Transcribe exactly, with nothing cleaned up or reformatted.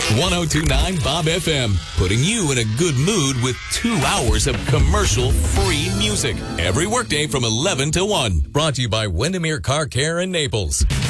ten twenty-nine Bob F M, putting you in a good mood with two hours of commercial-free music every workday from eleven to one. Brought to you by Windermere Car Care in Naples.